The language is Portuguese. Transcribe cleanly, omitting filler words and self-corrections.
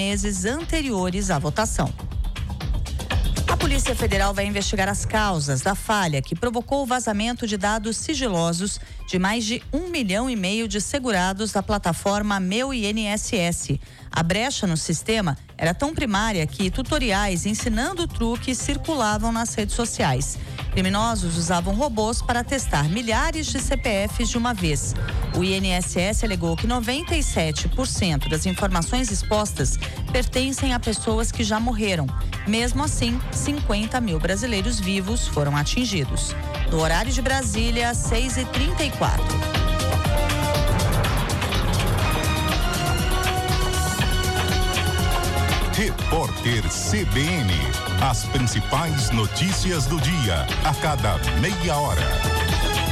meses anteriores à votação. A Polícia Federal vai investigar as causas da falha que provocou o vazamento de dados sigilosos de mais de 1,5 milhão de segurados da plataforma Meu INSS. A brecha no sistema era tão primária que tutoriais ensinando truques circulavam nas redes sociais. Criminosos usavam robôs para testar milhares de CPFs de uma vez. O INSS alegou que 97% das informações expostas pertencem a pessoas que já morreram. Mesmo assim, 50 mil brasileiros vivos foram atingidos. No horário de Brasília, 6h34. Repórter CBN. As principais notícias do dia, a cada meia hora.